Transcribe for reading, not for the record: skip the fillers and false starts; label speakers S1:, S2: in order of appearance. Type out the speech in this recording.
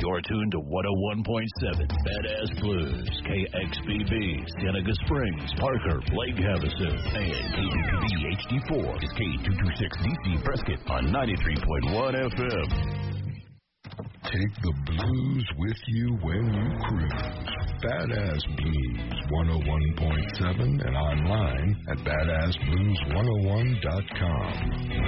S1: You're tuned to 101.7 Badass Blues, KXBB, Cienega Springs, Parker, Lake Havasu, and KPPB HD4 is K226DC Prescott on 93.1 FM.
S2: Take the blues with you when you cruise. Badass Blues 101.7 and online at badassblues101.com.